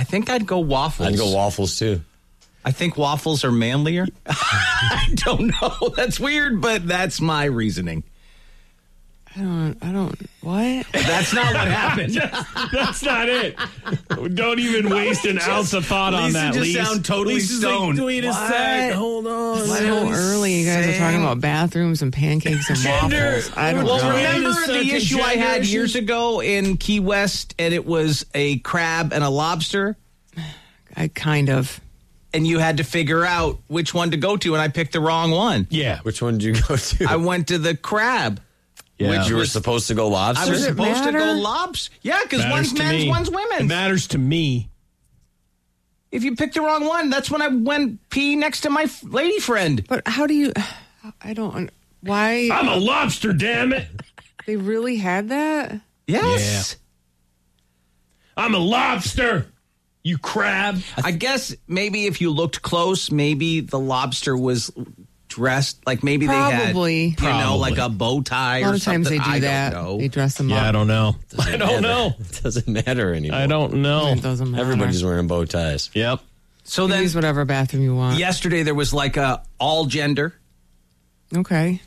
think I'd go waffles. I'd go waffles, too. I think waffles are manlier. I don't know. That's weird, but that's my reasoning. I don't, what? That's not what happened. That's not it. Don't even waste an ounce of thought on that, Lisa just sound totally stoned. Like, wait a sec. Hold on. So early, you guys are talking about bathrooms and pancakes and waffles. I don't know. Well, remember Wait a the second, issue I had gender years ago in Key West, and it was a crab and a lobster? I kind of. And you had to figure out which one to go to, and I picked the wrong one. Yeah. Which one did you go to? I went to the crab. Yeah. Which you were supposed to go lobster? I was Does it supposed to matter? go lobster. Yeah, because one's to men's, me. one's It women's. matters to me. If you picked the wrong one, that's when I went pee next to my lady friend. But how do you, I don't, why? I'm a lobster, damn it. They really had that? Yes. I'm a lobster, you crab. I guess maybe if you looked close, maybe the lobster was dressed like maybe Probably. they had, like a bow tie A lot or of times something. they do I that. don't know. They dress them Yeah, I up. don't know. I don't know. It doesn't matter anymore. I don't know. It doesn't matter. Everybody's wearing bow ties. Yep. So You then use whatever bathroom you want. yesterday there was like a all gender, Okay.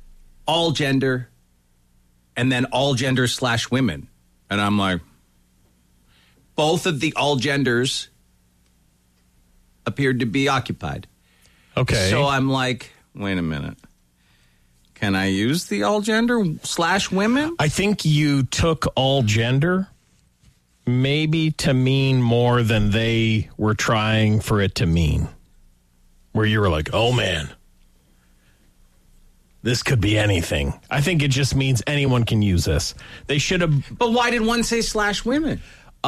and then all gender / women. And I'm like, both of the all genders appeared to be occupied. Okay. So I'm like, wait a minute. Can I use the all gender / women? I think you took all gender maybe to mean more than they were trying for it to mean. Where you were like, oh man, this could be anything. I think it just means anyone can use this. They should have. But why did one say / women?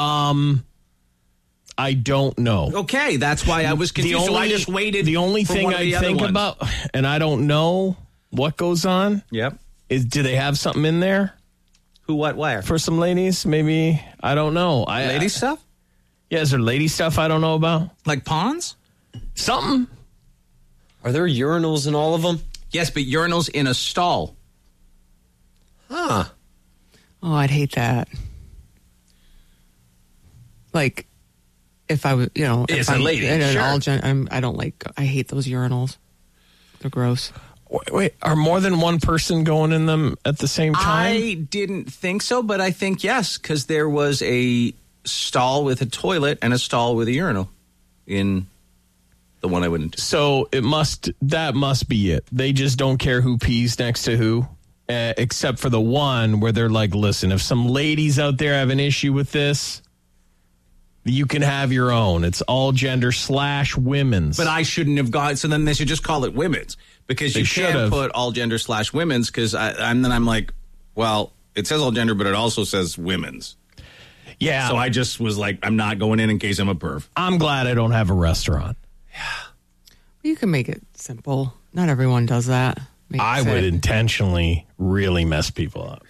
I don't know. Okay, that's why I was confused. So I just waited. The only for thing one of I the other think ones. about, and I don't know what goes on, Yep. is do they have something in there Who, what, where? for some ladies? Maybe, I don't know. Lady stuff? Yeah, is there lady stuff I don't know about? Like ponds? Something. Are there urinals in all of them? Yes, but urinals in a stall. Huh. Oh, I'd hate that. Like, if I was, It's if a I'm lady, in an sure. I don't like, I hate those urinals. They're gross. Wait, are more than one person going in them at the same time? I didn't think so, but I think yes, because there was a stall with a toilet and a stall with a urinal in the one I went into. So that must be it. They just don't care who pees next to who, except for the one where they're like, listen, if some ladies out there have an issue with this, you can have your own. It's all gender / women's. But I shouldn't have gone. So then they should just call it women's, because They you should can't have. put all gender / women's, because I'm like, well, it says all gender, but it also says women's. yeah, So I just was like, I'm not going in case I'm a perv. I'm glad I don't have a restaurant. You can make it simple. Not everyone does that. I would intentionally really mess people up.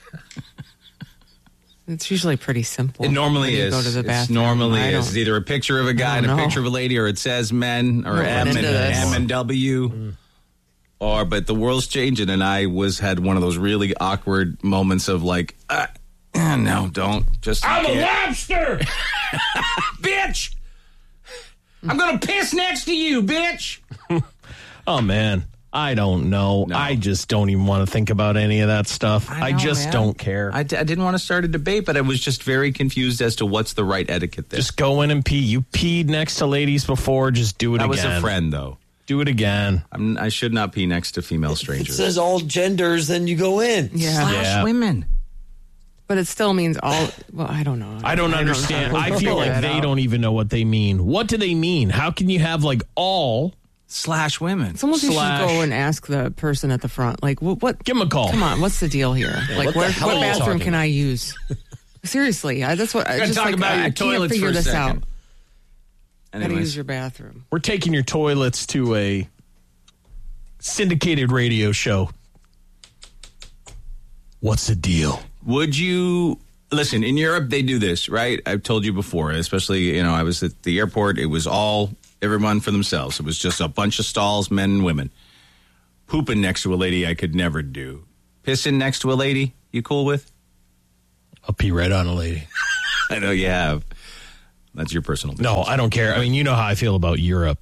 It's usually pretty simple. It normally when you is. Go to the It bathroom. normally I is. don't- It's either a picture of a guy I and don't a know. picture of a lady, or it says men, or Don't M get and into this. M and W. But the world's changing, and I had one of those really awkward moments of like, no, don't. Just I'm a can't. lobster! Bitch! I'm gonna piss next to you, bitch! Oh, man. I don't know. No. I just don't even want to think about any of that stuff. I I know, just man. don't care. I didn't want to start a debate, but I was just very confused as to what's the right etiquette there. Just go in and pee. You peed next to ladies before. Just do it I again. was a friend, though. Do it again. I should not pee next to female It strangers. says all genders, then you go in. Yeah. Yeah. women. But it still means all. Well, I don't know. I don't understand. I feel Figure like that they out. don't even know what they mean. What do they mean? How can you have like all / women. It's almost you should Slash- go and ask the person at the front, like, what? Give 'em a call. Come on, what's the deal here? Like, what the what hell are you bathroom talking can I use? Seriously, that's what. I Gotta just talk like, about your I can't toilets figure for a this out. second. How to Anyways. use your bathroom? We're taking your toilets to a syndicated radio show. What's the deal? Would you listen? In Europe, they do this, right? I've told you before, especially, I was at the airport. It was all everyone for themselves. It was just a bunch of stalls, men and women. Pooping next to a lady, I could never do. Pissing next to a lady, you cool with? I'll pee right on a lady. I know you have. That's your personal No, decision. I don't care. I mean, you know how I feel about Europe.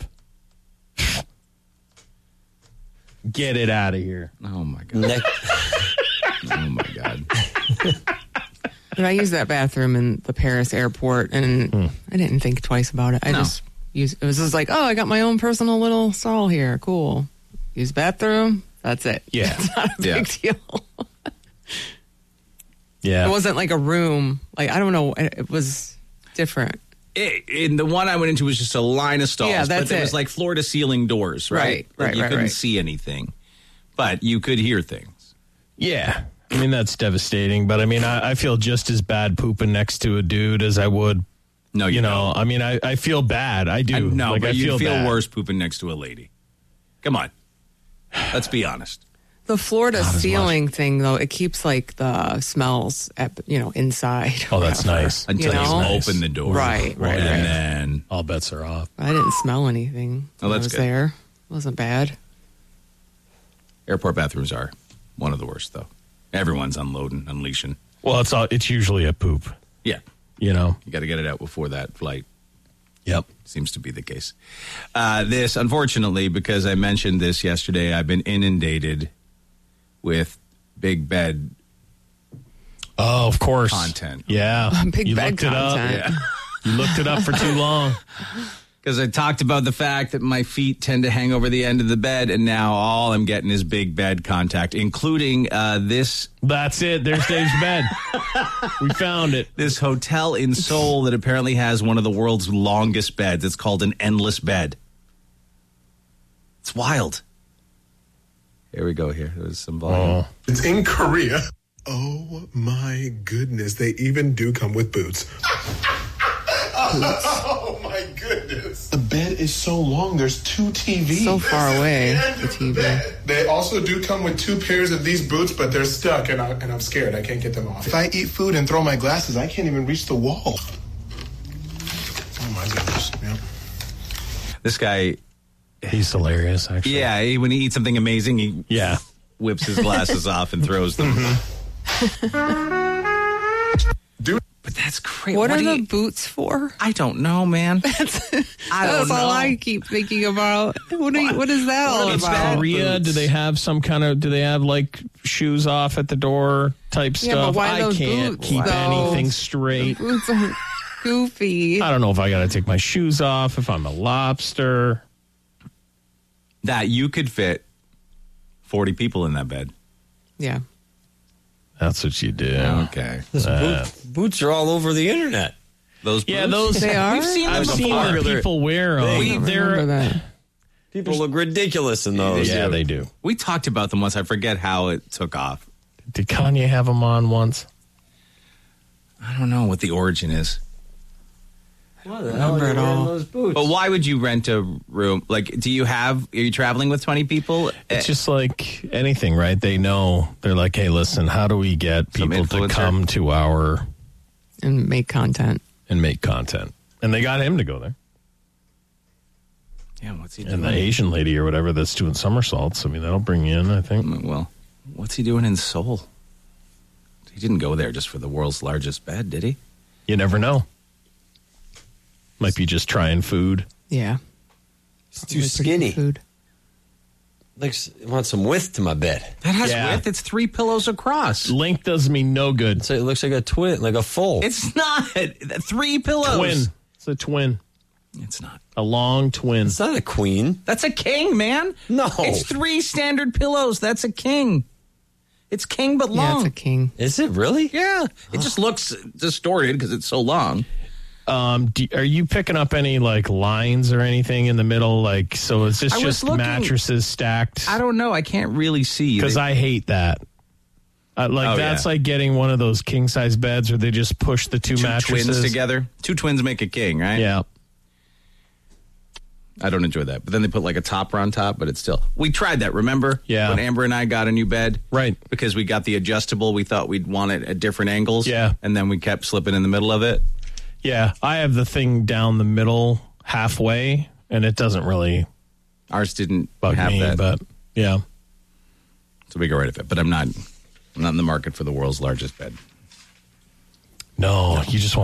Get it out of here. Oh, my God. Oh, my God. And I used that bathroom in the Paris airport, and I didn't think twice about it. I just used it was just like, oh, I got my own personal little stall here. Cool. Use bathroom. That's it. Yeah. It's not a big deal. Yeah. It wasn't like a room. Like, I don't know. It was different. In the one I went into was just a line of stalls. Yeah, that's but there was it. like floor to ceiling doors, right? Right, You right, couldn't right. see anything, but you could hear things. Yeah. I mean, that's devastating. But I mean, I feel just as bad pooping next to a dude as I would. No, you know, don't. I mean, I feel bad. I do. No, like, but I you feel bad. worse pooping next to a lady. Come on. Let's be honest. The floor to ceiling thing, though, it keeps like the smells inside. Oh, that's nice. Until you Nice. open the door. Right. And Right. then, All bets are off. I didn't smell anything. Oh, when I that's was good. there. It wasn't bad. airport bathrooms are one of the worst, though. Everyone's unloading, unleashing. Well, it's usually a poop. Yeah. You know. You got to get it out before that flight. Yep. Seems to be the case. This, unfortunately, because I mentioned this yesterday, I've been inundated with big bed Oh, of course. content. Yeah. Big you bed looked it up. content. You looked it up for too long. Because I talked about the fact that my feet tend to hang over the end of the bed, and now all I'm getting is big bed contact, including this That's it. There's Dave's bed. We found it. this hotel in Seoul that apparently has one of the world's longest beds. It's called an endless bed. It's wild. Here we go. Here, there's some volume. It's in Korea. Oh my goodness, they even do come with boots. Oh my goodness. The bed is so long, there's 2 TVs. So far away, And the TV. bed. They also do come with 2 pairs of these boots, but they're stuck and I'm scared. I can't get them off. If I eat food and throw my glasses, I can't even reach the wall. Oh my goodness. Yep. This guy, He's hilarious, actually. yeah, when he eats something amazing, he Yeah. whips his glasses off and throws them. Dude. But that's great. What are do the you- boots for? I don't know, man. I That's don't all know. I keep thinking about. What is that all It's about? Korea, boots. do they have some kind of, do they have like shoes off at the door type Yeah, but stuff? why I those can't boots, keep though? anything straight. Boots are goofy. I don't know if I got to take my shoes off, if I'm a lobster. That you could fit 40 people in that bed. Yeah. That's what you do. Okay. Boots are all over the internet. Those boots? Yeah, those. They are? We've seen them I've seen before. that people wear them. I don't remember that. People look ridiculous in those. Yeah, they do. We talked about them once. I forget how it took off. Did Kanye have them on once? I don't know what the origin is. What the hell are you at wearing all. those boots? But why would you rent a room? Like, are you traveling with 20 people? It's just like anything, right? They know. They're like, hey, listen, how do we get Some people to influencer? come to our And make content. and make content? And they got him to go there. Yeah, what's he And doing? the Asian lady or whatever that's doing somersaults. I mean, that'll bring you in, I think. Well, what's he doing in Seoul? He didn't go there just for the world's largest bed, did he? You never know. Might be just trying food. Yeah. It's too Probably pretty skinny. good food. Like, I want some width to my bed. That has Yeah. width. It's 3 pillows across. Length does me no good. So it looks like a twin, like a full. It's not. 3 pillows. Twin. It's a twin. It's not. A long twin. It's not a queen. That's a king, man. No. It's 3 standard pillows. That's a king. It's king, but Yeah, long. it's a king. Is it really? Yeah. It just looks distorted because it's so long. Are you picking up any like lines or anything in the middle? Like, so is this I was just looking- mattresses stacked? I don't know. I can't really see. Because I hate that. Oh, That's yeah. like getting one of those king size beds where they just push the two Two mattresses twins together. 2 twins make a king, right? Yeah. I don't enjoy that. But then they put like a topper on top, but it's still. We tried that, remember? Yeah. When Amber and I got a new bed. Right. Because we got the adjustable. We thought we'd want it at different angles. Yeah. And then we kept slipping in the middle of it. Yeah. I have the thing down the middle halfway, and it doesn't really Ours didn't bug have me, that. but yeah. So we got rid of it. But I'm not in the market for the world's largest bed. No, you just want a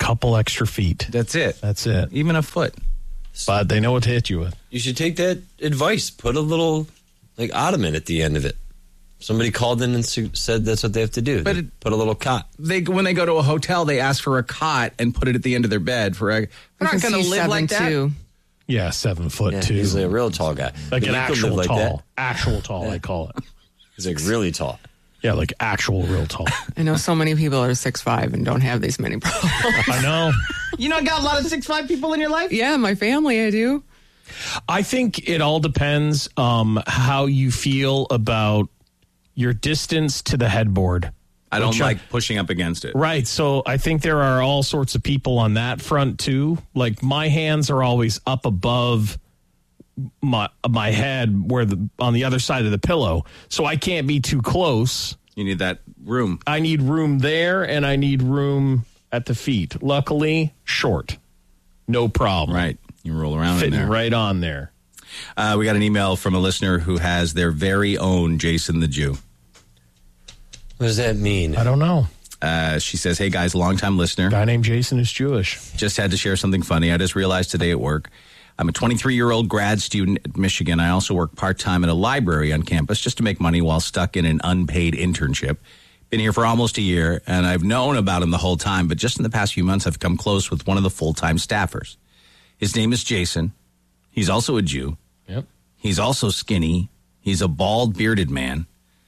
couple extra feet. That's it. That's it. Even a foot. But they know what to hit you with. You should take that advice. Put a little, like, ottoman at the end of it. Somebody called in and said that's what they have to do. But They put a little cot. When they go to a hotel, they ask for a cot and put it at the end of their bed. They're not Because going to he's live like that. 7'2". Yeah, 7 foot Yeah, two. he's a real tall guy. Like But an you could actual live tall. that. Actual tall, I call it. He's like really tall. Yeah, like actual real tall. I know so many people are 6'5" and don't have these many problems. I know. You know, got a lot of 6'5" people in your life. Yeah, my family, I do. I think it all depends how you feel about your distance to the headboard. I don't Which like pushing up against it. Right. So I think there are all sorts of people on that front too. Like my hands are always up above my head on the other side of the pillow. So I can't be too close. You need that room. I need room there and I need room at the feet. Luckily, short. No problem. Right. You roll around in Fitting there. right on there. We got an email from a listener who has their very own Jason the Jew. What does that mean? I don't know. She says, hey, guys, longtime listener. Guy named Jason is Jewish. Just had to share something funny. I just realized today at work, I'm a 23-year-old grad student at Michigan. I also work part-time at a library on campus just to make money while stuck in an unpaid internship. Been here for almost a year, and I've known about him the whole time, but just in the past few months, I've come close with one of the full-time staffers. His name is Jason. He's also a Jew. Yep. He's also skinny. He's a bald, bearded man.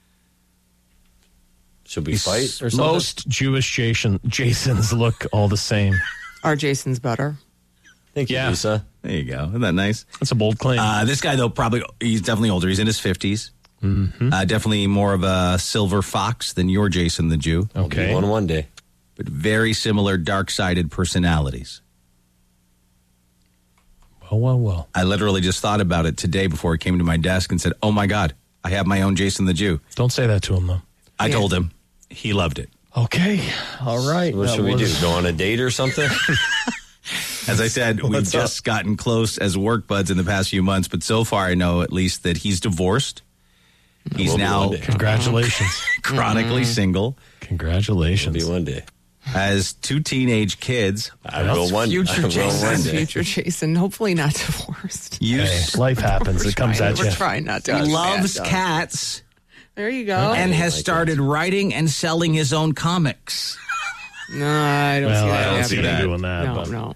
Should we fight or something? Most Jewish Jasons look all the same. Our Jason's better. Thank you, Yeah. Lisa. There you go. Isn't that nice? That's a bold claim. This guy, though, he's definitely older. He's in his 50s. Mm-hmm. Definitely more of a silver fox than your Jason the Jew. okay. One day. But very similar dark-sided personalities. Well. I literally just thought about it today before it came to my desk and said, oh, my God, I have my own Jason the Jew. Don't say that to him, though. I Yeah. told him. He loved it. Okay. All right. What That should we do? was- Go on a date or something? As I said, we've What's just gotten close as work buds in the past few months, but so far I know at least that he's divorced. He's Will be now one day. Congratulations. chronically single, Congratulations. Maybe one day. has 2 teenage kids. I will one Future Jason. one day. Future Jason, hopefully not divorced. Hey, life happens. It comes at We're you. trying not to. Loves bad, though. cats There you go. and has like started writing and selling his own comics. No, I don't Well, see that. I don't see happening. them doing that. No, but- no.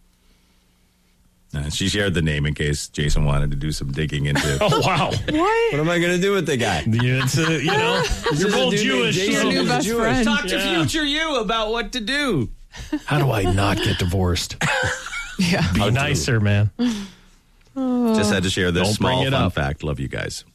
She shared the name in case Jason wanted to do some digging into. Oh, wow. What am I going to do with the guy? It's, you're is a both dude named Jewish. Jason. so- Your new He's best Jewish. friend. Talk to Yeah. future you about what to do. How do I not get divorced? Yeah. Be nicer, man. Just had to share this Don't bring small it fun up. fact. Love you guys.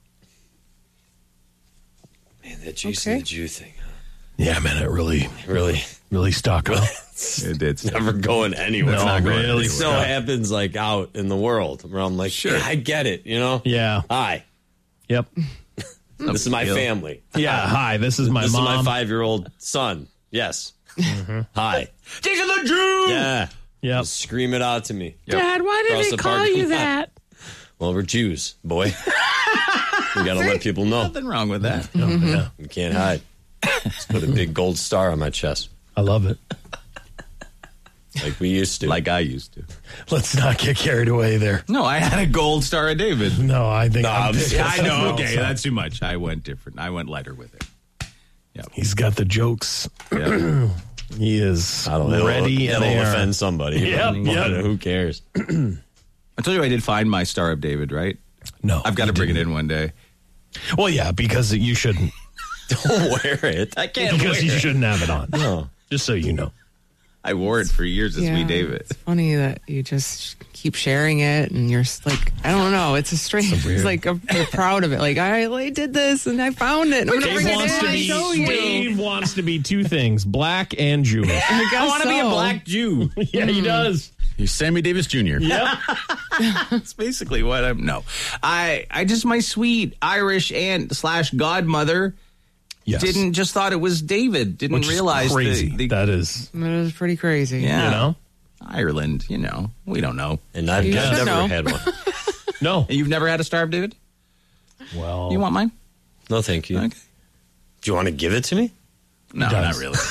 Man, that Jason Okay. the Jew thing. Yeah, man, it Really stuck, huh? It did. never going anywhere. No, not going really. It so happens like out in the world where I'm like, Sure. yeah, I get it, you know? Yeah. Hi, Yep. this is my deal. family. Yeah. Hi, this is my This mom. is my 5-year-old son. Yes. Hi. Jason the Jew! Yeah. Yep. Scream it out to me. Dad, why did Across they the call parking you lot. that? Well, we're Jews, boy. We got to let people know. Nothing wrong with that. Oh, yeah. We can't hide. Let's put a big gold star on my chest I love it. like we used to. Like I used to. Let's not get carried away there. No, I had a gold Star of David. No, I think I'm picking I know. something Okay, else up. that's too much. I went different. I went lighter with it. He's got the jokes. Yeah. He is I don't know. ready and It'll they are. offend somebody. Yep, but yep. Who cares? I told you I did find my Star of David, right? No, I've got to you bring it didn't. in one day. Well, yeah, because you shouldn't. Don't wear it. I can't Because you shouldn't have it on. No. Just so you know. I wore it for years as Sweet David. It's funny that you just keep sharing it and you're just like, I don't know. It's a strange, it's like you're proud of it. Like, I did this and I found it. And I'm going to Dave bring wants it to in and be. show you. Dave wants to be two things: black and Jewish. I guess I want to be a so. black Jew. Yeah, he does. He's Sammy Davis Jr. Yep. That's basically what I'm. No, I just my sweet Irish aunt / godmother Yes. didn't just thought it was David. Didn't Which is realize crazy. the That is. It was pretty crazy. yeah. You know. Ireland. We don't know. And I've You should never know. had one. No. And you've never had a Star of David? Well. You want mine? No, thank you. Okay. Do you want to give it to me? No, does. not really.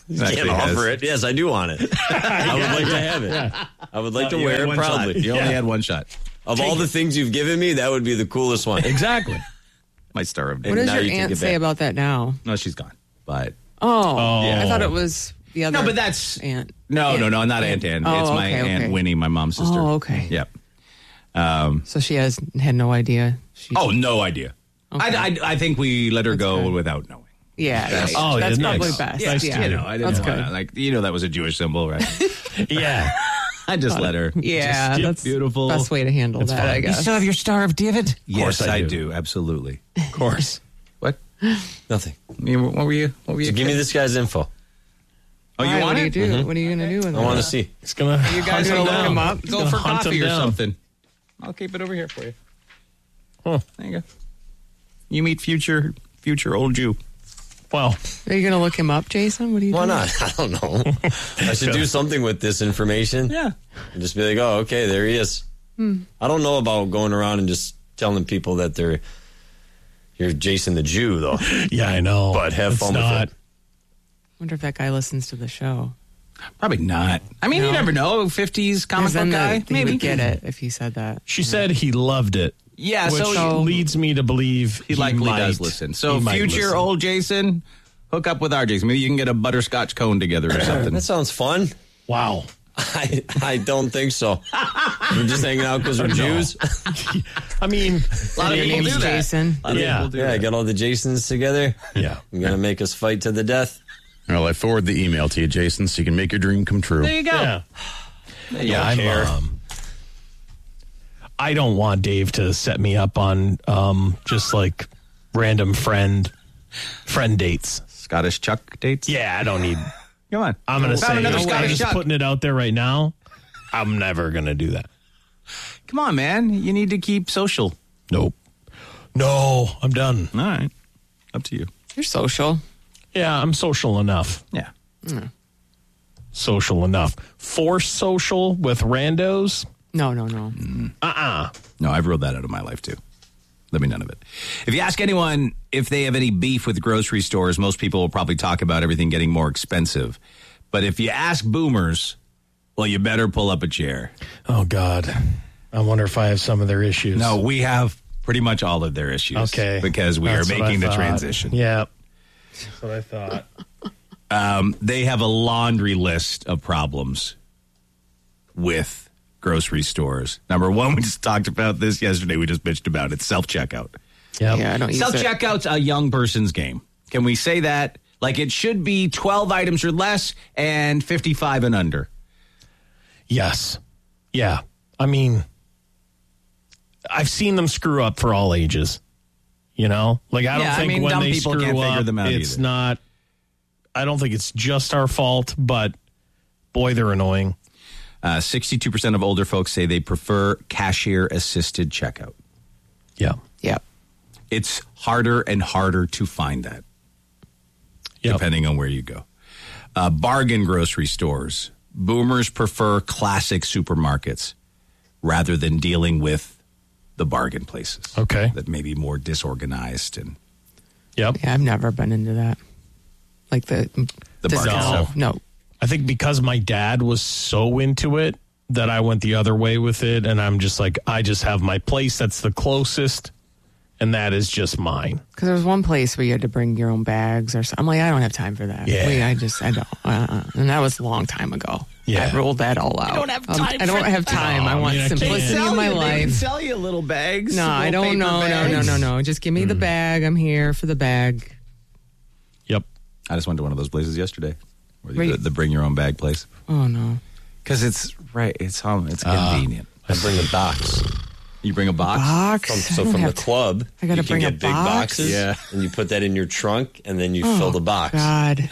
You can't offer it. Yes, I do want it. I would like to have it. I would like to wear it proudly. You only had one shot. Of all the things you've given me, that would be the coolest one. Exactly. My Star of What David. does now your you take aunt it say back. about that now? No, she's gone. But I thought it was the other. no, but that's aunt. No, not Aunt Ann. Oh, it's my okay, Aunt okay. Winnie, my mom's sister. Oh, okay. Yep. So she had no idea. Oh, no idea. Okay. I think we let her go good. without knowing. Yeah. That's- Oh, that's yeah, probably nice. best. Nice yeah. to You know, I didn't That's wanna, good. like, that was a Jewish symbol, right? Yeah. I just let her. Yeah, Just, that's beautiful. best way to handle that, fine. I You guess. have your Star of David? Yes, I I do. do. Absolutely. Of course. What? Nothing. What were you? So give me this guy's info. Oh, you Why? want What it? do you do? What are you going to do with I want to that? see. It's gonna. You guys gonna go look him up? Go for Hunt him coffee or down. something. I'll keep it over here for you. Huh. There you go. You meet future old Jew. Well, Are you going to look him up, Jason? What are you Why doing? not? I don't know. I should do something with this information. Yeah. And just be like, oh, okay, there he is. I don't know about going around and just telling people that you're Jason the Jew, though. yeah, I know. But have It's fun with not. it. Wonder if that guy listens to the show. Probably not. I mean, you No. never know. 50s comic book guy? He would get it if he said that. She said he loved it. Yeah, which so leads me to believe he likely might. does listen. So He might future listen. old Jason, hook up with our Jason. Maybe you can get a butterscotch cone together or something. That sounds fun. Wow. I don't think so. We're just hanging out because we're Jews. I mean, A lot of Your people name's do that. Jason. A lot of Yeah. people do Yeah, I that. got all the Jasons together. yeah. You're going to make us fight to the death. Well, I forward the email to you, Jason, so you can make your dream come true. There you go. Yeah. Yeah, don't care. I don't want Dave to set me up on just like random friend dates. Scottish Chuck dates? Yeah, I don't need. Come on. I'm gonna Found say another I'm Scottish just Chuck. putting it out there right now. I'm never gonna do that. Come on, man. You need to keep social. Nope. No, I'm done. All right. Up to you. You're social. Yeah, I'm social enough. Yeah. Social enough. Forced social with randos. No. No, I've ruled that out of my life, too. Let me none of it. If you ask anyone if they have any beef with grocery stores, most people will probably talk about everything getting more expensive. But if you ask boomers, well, you better pull up a chair. Oh God, I wonder if I have some of their issues. No, we have pretty much all of their issues. Okay, Because we That's are what I making the thought. transition. Yeah, that's what I thought. They have a laundry list of problems with grocery stores. Number one, we just talked about this yesterday. We just bitched about it. Self-checkout. Yep. Yeah, I don't use it. Self-checkout's a young person's game. Can we say that? Like it should be 12 items or less and 55 and under. Yes. Yeah. I mean, I've seen them screw up for all ages. You know, like I don't Yeah, I think mean, when dumb they people screw can't figure up, them out it's either. not. I don't think it's just our fault, but boy, they're annoying. 62% of older folks say they prefer cashier-assisted checkout. Yeah. Yep. It's harder and harder to find that, Yep. depending on where you go. Bargain grocery stores. Boomers prefer classic supermarkets rather than dealing with the bargain places. Okay. That may be more disorganized and Yep. Yeah, I've never been into that. Like the bargain No. stuff. No. I think because my dad was so into it that I went the other way with it, and I'm just like, I just have my place that's the closest, and that is just mine. Because there was one place where you had to bring your own bags or something. I'm like, I don't have time for that. Yeah. I don't. And that was a long time ago. Yeah. I ruled that all out. I don't have time. I don't have time. I want I mean, I can't simplicity in my life. sell you little bags. No, I don't know. No. Just give me the bag. I'm here for the bag. Yep. I just went to one of those places yesterday. Where Right. the bring your own bag place. Oh no. Because it's right. It's home. It's convenient. I bring a box. You bring a box. Box. So I don't from the have club, I gotta you can bring a get big box? boxes, Yeah. and you put that in your trunk, and then you fill the box. God.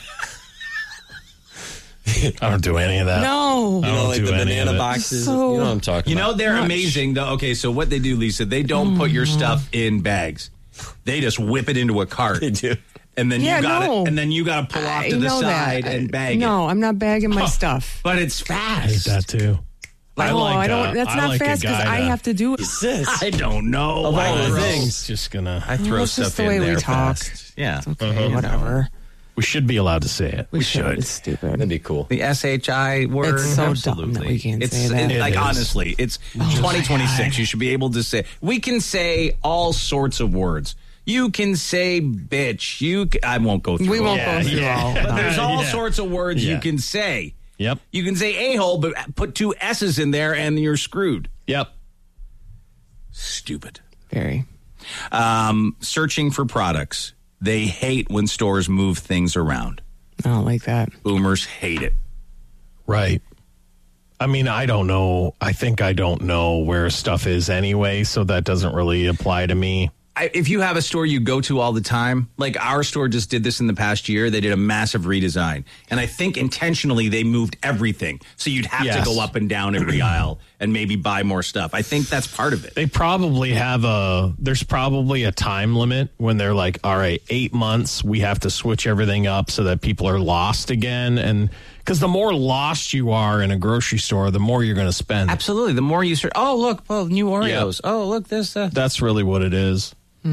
I don't do any of that. No. You know, don't like do the any of banana it. boxes. So- you know what I'm talking You about. know, they're Much. amazing, though. Okay, so what they do, Lisa, they don't put your stuff in bags. They just whip it into a cart. They do. And then Yeah, you got no. it. And then you got to pull off I to the know side that. and bag it. No, I'm not bagging my stuff. But it's I hate fast. that too. No, I don't. That's I not like a fast because guy I to- have to do it. Sis. I don't know. Of all I the throw- things. Just gonna. I throw Well, it's stuff just the in way we there talk. fast. Yeah. Okay, whatever. We should be allowed to say it. We should. It's stupid. That'd be cool. The SHI word. It's so absolutely. dumb that we can't say that. Like, It is. honestly, it's 2026. You should be able to say. We can say all sorts of words. You can say bitch. I won't go through. We won't Yeah, go through yeah. all. But there's all Yeah. sorts of words Yeah. you can say. Yep. You can say a-hole, but put 2 S's in there and you're screwed. Yep. Stupid. Very. Searching for products. They hate when stores move things around. I don't like that. Boomers hate it. Right. I mean, I don't know. I think I don't know where stuff is anyway, so that doesn't really apply to me. If you have a store you go to all the time, like our store just did this in the past year, they did a massive redesign. And I think intentionally they moved everything. So you'd have Yes. to go up and down every aisle and maybe buy more stuff. I think that's part of it. They probably there's probably a time limit when they're like, all right, 8 months, we have to switch everything up so that people are lost again. And because the more lost you are in a grocery store, the more you're going to spend. Absolutely. The more you search, oh, look, well, new Oreos. Yep. Oh, look, this. That's really what it is.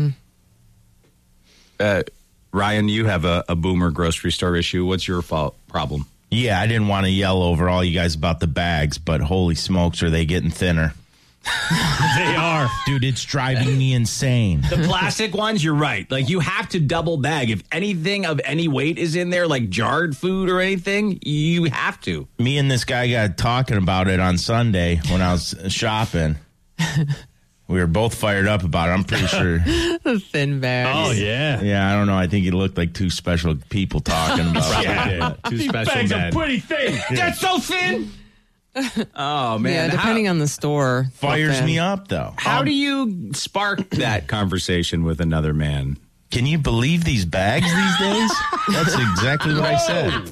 Ryan, you have a boomer grocery store issue. What's your problem? Yeah, I didn't want to yell over all you guys about the bags, but holy smokes, are they getting thinner? They are. Dude, it's driving me insane. The plastic ones, you're right. Like, you have to double bag. If anything of any weight is in there, like jarred food or anything, you have to. Me and this guy got talking about it on Sunday when I was shopping. We were both fired up about it. I'm pretty sure. The thin bags. Oh, yeah. Yeah, I don't know. I think it looked like 2 special people talking about it. Yeah. Too special, Bags are man. pretty thin. That's so thin. Oh, man. Yeah, depending on the store. Fires Thin. me up, though. How do you spark that conversation with another man? Can you believe these bags these days? That's exactly what I said.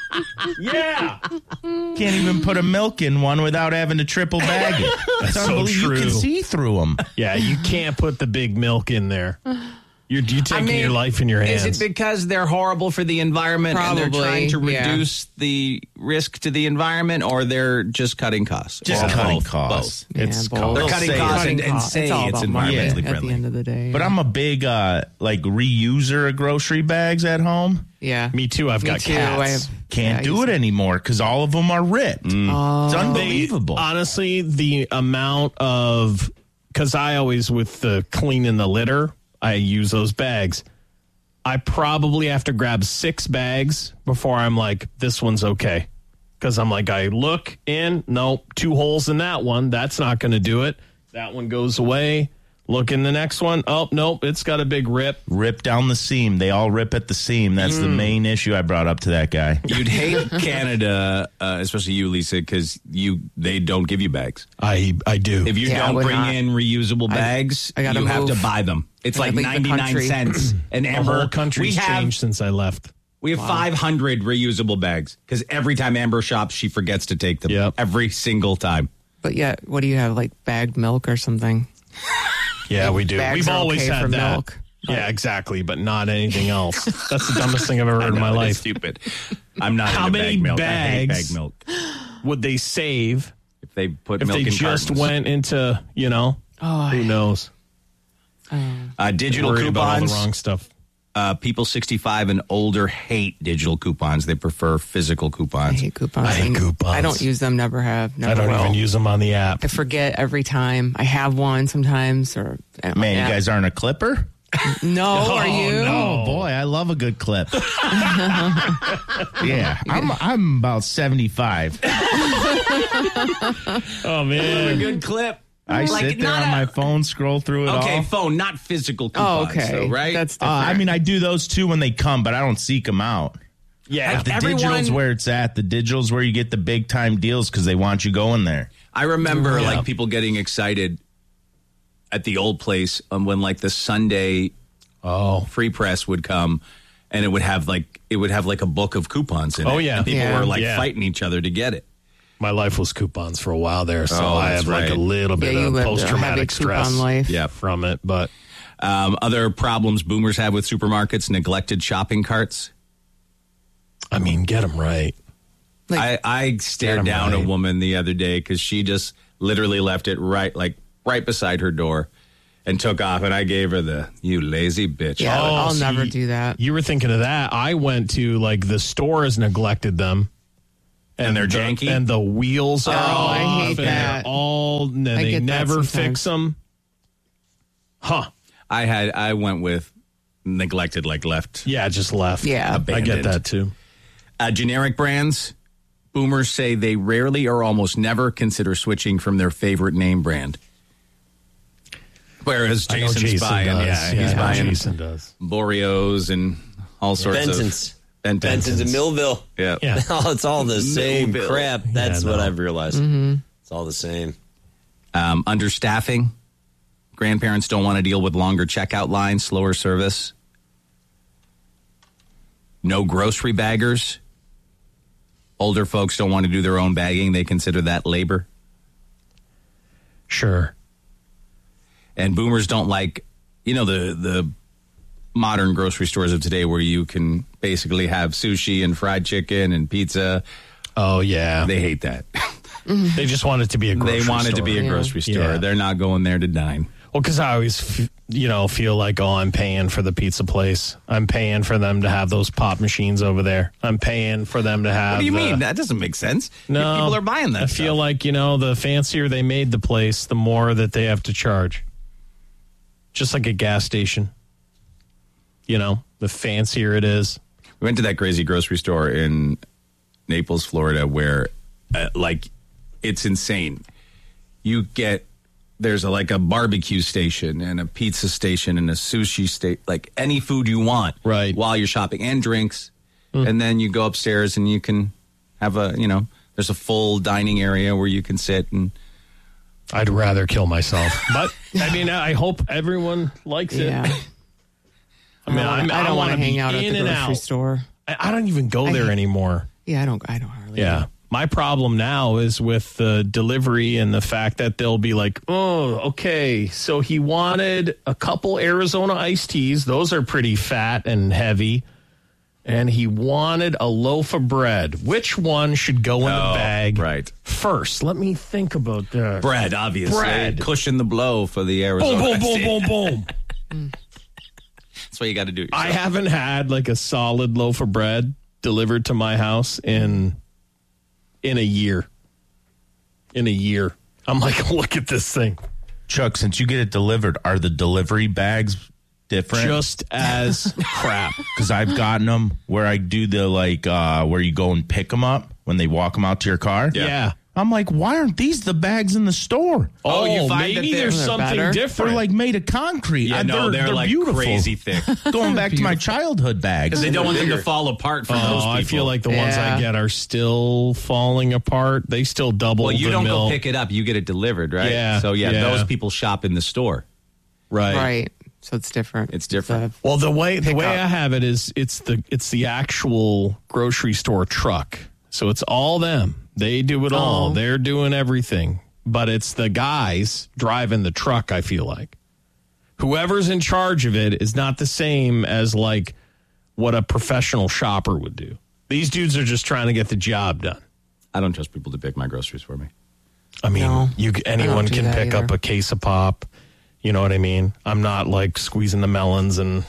Yeah. Can't even put a milk in one without having to triple bag it. It's so unbelievable. You can true. see through them. Yeah, you can't put the big milk in there. You're taking your life in your hands. Is it because they're horrible for the environment and they're Probably, trying to yeah. reduce the risk to the environment, or they're just cutting costs? Just Or cutting both? costs. Yeah, It's both. called- They're They'll cutting say costs it. and say It's all it's about market environmentally at friendly. the end of the day. But I'm a big like reuser of grocery bags at home. yeah. Me too. I've Me got too. cats. I have, Can't do it anymore because all of them are ripped. It's unbelievable. Honestly, the amount of, because I always, with the cleaning the litter, I use those bags. I probably have to grab 6 bags before I'm like, this one's okay. Because I'm like, I look in, nope, 2 holes in that one. That's not going to do it. That one goes away. Look in the next one. Oh, nope, it's got a big rip. Rip down the seam. They all rip at the seam. That's the main issue I brought up to that guy. You'd hate Canada, especially you, Lisa, because they don't give you bags. I do. If you Yeah, I don't would bring not. in reusable bags, I gotta you have to move. buy them. It's I like gotta leave the 99 country. cents. And the Amber, whole country's changed since I left. we have 500 reusable bags because every time Amber shops, she forgets to take them. Yep. Every single time. But yeah, what do you have, like bagged milk or something? Yeah, we do. Bags We've are always okay had for that. milk, Yeah, exactly, but not anything else. That's the dumbest thing I've ever heard in my I know, life. it's stupid. I'm not How into many bag milk. I hate bags? bag milk. Would they save If they put if milk they in just cartons. went into, who knows? Digital Worried about all the coupons. wrong stuff. People 65 and older hate digital coupons. They prefer physical I coupons. hate coupons. I hate coupons. I don't use them, never have, never I don't will. even use them on the app. I forget every time. I have one sometimes. Or Man, you guys aren't a clipper? No, are you? Oh boy, I love a good clip. Yeah, I'm about 75. Oh man, Good clip. I Like, sit there not on a- my phone, scroll through it Okay, all. phone, not physical Oh, coupons. okay. though, right? That's different. I mean, I do those too when they come, but I don't seek them out. yeah. Like, The Everyone- digital's where it's at. The digital's where you get the big time deals because they want you going there. I remember Yeah. like people getting excited at the old place when like the Sunday free press would come, and it would have like a book of coupons in it. Oh, yeah. And people Yeah. were like Yeah. fighting each other to get it. My life was coupons for a while there, so Oh, I that's had like right. a little Yeah, bit you of lived a post-traumatic heavy stress coupon life. Yeah. from it. But Other problems boomers have with supermarkets: neglected shopping carts. I mean, get them right. I Get stared 'em down a right. woman the other day because she just literally left it right beside her door. and took off, and I gave her the, you lazy bitch. Yeah, I'll see, never do that. You were thinking of that. I went to, like, the store has neglected them. And they're janky? And the wheels are off. I hate and that. And I they get that never sometimes. fix them. Huh. I went with neglected, like left. Yeah, just left. Yeah. I Abandoned. get that, too. Generic brands, boomers say they rarely or almost never consider switching from their favorite name brand. Whereas I know Jason's Jason buying, does. he's buying Jason does. L'Oreos and all sorts Benson's. of Benson's in Millville. Yeah. Yeah. Oh, it's all the same Millville. crap. That's Yeah, what no. I've realized. It's all the same. Understaffing. Grandparents don't want to deal with longer checkout lines, slower service. No grocery baggers. Older folks don't want to do their own bagging. They consider that labor. Sure. And boomers don't like, the modern grocery stores of today where you can basically have sushi and fried chicken and pizza. Oh, yeah. They hate that. They just want it to be a grocery store. They want it to be a grocery store. Yeah. They're not going there to dine. Well, because I always, feel like, I'm paying for the pizza place. I'm paying for them to have those pop machines over there. I'm paying for them to have. What do you mean? That doesn't make sense. No, People are buying that I feel stuff. like, the fancier they made the place, the more that they have to charge. Just like a gas station. The fancier it is. We went to that crazy grocery store in Naples, Florida, where, it's insane. There's a barbecue station and a pizza station and a sushi station, like any food you want, Right. while you're shopping, and drinks. And then you go upstairs and you can have there's a full dining area where you can sit and. I'd rather kill myself. But, I hope everyone likes it. Yeah. I don't want to hang out at the grocery store. I don't even go there anymore. Yeah, I don't hardly. Yeah. My problem now is with the delivery and the fact that they'll be like, oh, okay, so he wanted a couple Arizona iced teas. Those are pretty fat and heavy. And he wanted a loaf of bread. Which one should go in the bag right. first? Let me think about that. Bread, obviously. Bread. Cushion the blow for the Arizona. Boom, boom, boom, boom. That's what you got to do. Yourself. I haven't had like a solid loaf of bread delivered to my house in a year. In a year. I'm like, look at this thing. Chuck, since you get it delivered, are the delivery bags different? Just as crap. Because I've gotten them where I do the where you go and pick them up when they walk them out to your car. Yeah. I'm like, why aren't these the bags in the store? Oh, you find maybe that there's they're something better? different. They're like made of concrete. Yeah, no, they're like beautiful. crazy thick. Going back to my childhood bags. Because they don't want them to fall apart for those people. I feel like the ones I Yeah. get are still falling apart. They still double Well, you the don't milk. go pick it up. You get it delivered, right? Yeah, So, yeah. those people shop in the store. Right. So it's different. It's different. Well, the way Pick up. I have it is it's the actual grocery store truck. So it's all them. They do it all. Oh. They're doing everything. But it's the guys driving the truck, I feel like. Whoever's in charge of it is not the same as like what a professional shopper would do. These dudes are just trying to get the job done. I don't trust people to pick my groceries for me. I mean, No, anyone do can that pick up either. a case of pop. You know what I mean? I'm not like squeezing the melons and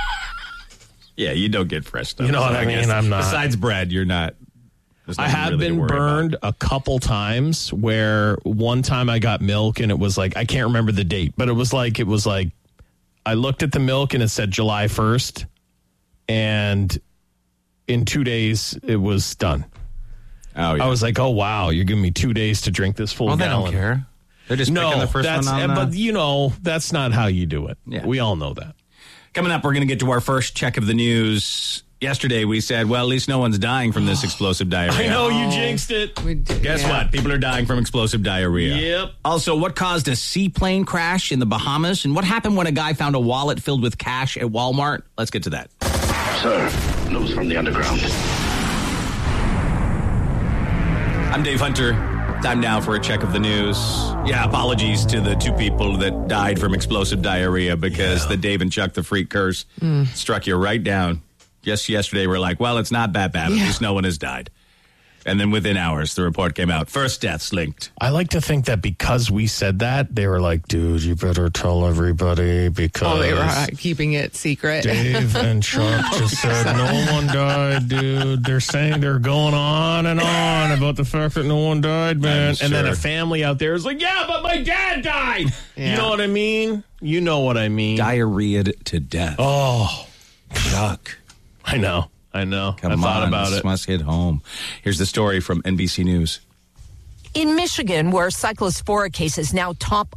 Yeah, you don't get fresh stuff. You know what I mean? guess I'm not. Besides bread, you're not. there's I nothing have really to been worry burned about. a couple times where one time I got milk and it was like, I can't remember the date, but it was like I looked at the milk and it said July 1st and in 2 days it was done. Oh, yeah. I was like, oh wow, you're giving me 2 days to drink this full well, they gallon. don't care. They're just picking No, the first that's, one on but that's not how you do it. Yeah. We all know that. Coming up, we're going to get to our first check of the news. Yesterday, we said, well, at least no one's dying from this explosive diarrhea. I know you jinxed it. We do, Guess yeah. what? People are dying from explosive diarrhea. Yep. Also, what caused a seaplane crash in the Bahamas? And what happened when a guy found a wallet filled with cash at Walmart? Let's get to that. Sir, news from the underground. I'm Dave Hunter. Time now for a check of the news. Yeah, apologies to the two people that died from explosive diarrhea because the Dave and Chuck the Freak curse struck you right down. Just yesterday, we're like, well, it's not that bad. At least no one has died. And then within hours, the report came out. First deaths linked. I like to think that because we said that, they were like, dude, you better tell everybody because... they were keeping it secret. Dave and Chuck just said no one died, dude. They're saying they're going on and on about the fact that no one died, man. And then a family out there is like, yeah, but my dad died. Yeah. You know what I mean? You know what I mean. Diarrheaed to death. Oh, Chuck. I know. Come I thought about this it. Must hit home. Here's the story from NBC News. In Michigan, where cyclospora cases now top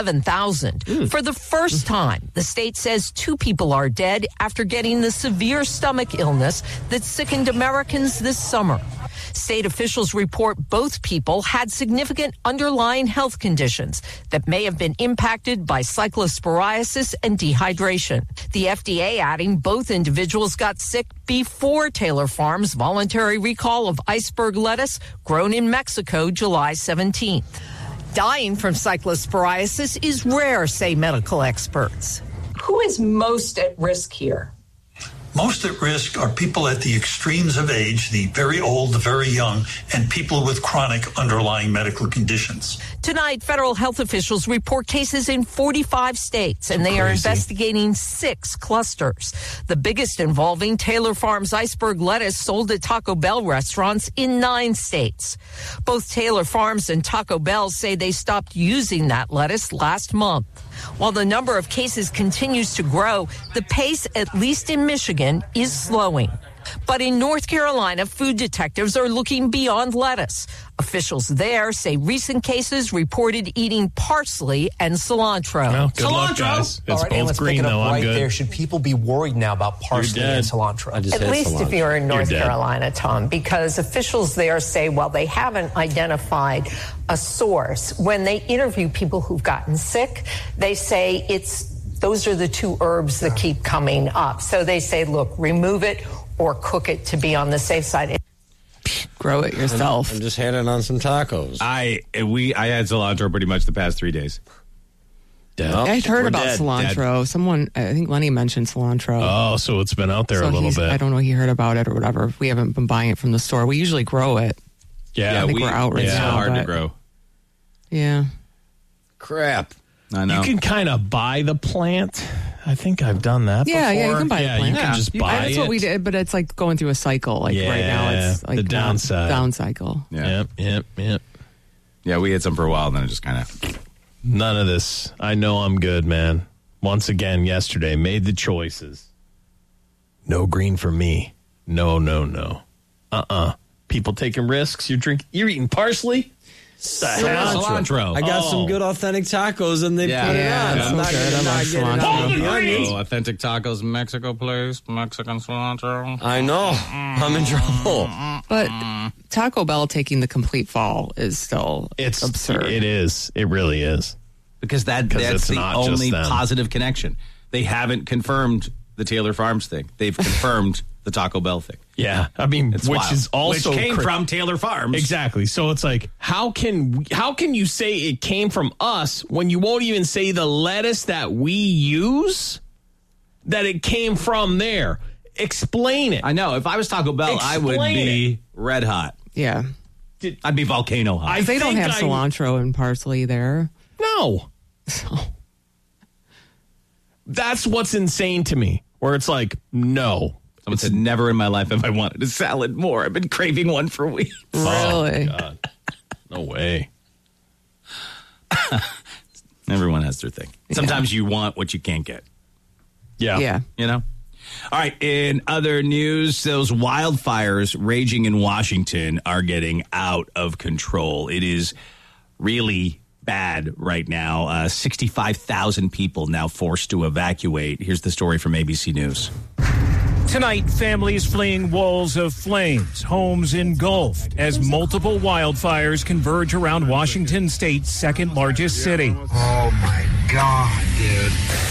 11,000, for the first time, the state says 2 people are dead after getting the severe stomach illness that sickened Americans this summer. State officials report both people had significant underlying health conditions that may have been impacted by cyclosporiasis and dehydration. The FDA adding both individuals got sick before Taylor Farms' voluntary recall of iceberg lettuce grown in Mexico July 17th. Dying from cyclosporiasis is rare, say medical experts. Who is most at risk here? Most at risk are people at the extremes of age, the very old, the very young, and people with chronic underlying medical conditions. Tonight, federal health officials report cases in 45 states, and they are investigating 6 clusters. The biggest involving Taylor Farms iceberg lettuce sold at Taco Bell restaurants in 9 states. Both Taylor Farms and Taco Bell say they stopped using that lettuce last month. While the number of cases continues to grow, the pace, at least in Michigan, is slowing. But in North Carolina, food detectives are looking beyond lettuce. Officials there say recent cases reported eating parsley and cilantro. Well, good luck, guys. It's both green, though. I'm good. There. Should people be worried now about parsley and cilantro? At least if you're in North Carolina, Tom, because officials there say, well, they haven't identified a source. When they interview people who've gotten sick, they say those are the 2 herbs that keep coming up. So they say, look, remove it or cook it to be on the safe side. Grow it yourself. And just had it on some tacos. I had cilantro pretty much the past 3 days. I'd heard about cilantro. Someone, I think Lenny mentioned cilantro. Oh, so it's been out there a little bit. I don't know. He heard about it or whatever. We haven't been buying it from the store. We usually grow it. Yeah, I think we're out right now. It's hard to grow. Yeah. Crap. I know. You can kind of buy the plant. I think I've done that before. Yeah, you can buy the plant. You can just buy it. That's what we did, but it's like going through a cycle. Like right now, it's like the downside. Down cycle. Yeah. Yep. Yeah, we had some for a while, and then it just kind of... None of this. I know I'm good, man. Once again, yesterday, made the choices. No green for me. No. People taking risks. You're eating parsley? Cilantro. I got some good authentic tacos, and they put it on. I'm not getting the onions. Authentic tacos, Mexico place, Mexican cilantro. I know. I'm in trouble. But Taco Bell taking the complete fall is still absurd. It is. It really is. Because that's the only positive connection. They haven't confirmed the Taylor Farms thing. They've confirmed the Taco Bell thing. Yeah, I mean, which came from Taylor Farms. Exactly. So it's like, how can you say it came from us when you won't even say the lettuce that we use, that it came from there? Explain it. I know. If I was Taco Bell, I would be red hot. Yeah. I'd be volcano hot. They don't have cilantro and parsley there. No. So. That's what's insane to me, where it's like, no. Someone said, never in my life have I wanted a salad more. I've been craving one for weeks. Really? Oh, God. No way. Everyone has their thing. Sometimes you want what you can't get. Yeah. You know? All right. In other news, those wildfires raging in Washington are getting out of control. It is really bad right now. 65,000 people now forced to evacuate. Here's the story from ABC News. Tonight, families fleeing walls of flames, homes engulfed as multiple wildfires converge around Washington State's second largest city. Oh my God, dude.